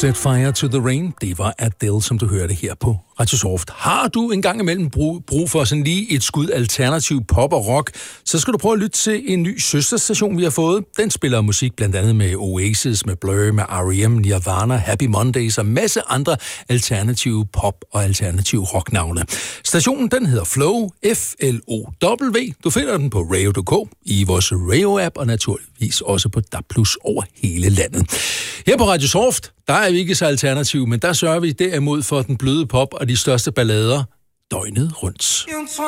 Set Fire to the Rain, det var Adele, som du hørte her på Radio Soft. Har du en gang imellem brug for sådan lige et skud alternativ pop og rock, så skal du prøve at lytte til en ny søsterstation, vi har fået. Den spiller musik blandt andet med Oasis, med Blur, med R.E.M., Nirvana, Happy Mondays og masse andre alternative pop og alternative rocknavne. Stationen, den hedder Flow, F-L-O-W. Du finder den på radio.dk, i vores radio-app og naturligvis også på DAB+ over hele landet. Her på Radio Soft, der er vi ikke så alternative, men der sørger vi derimod for den bløde pop og de største ballader døgnet rundt.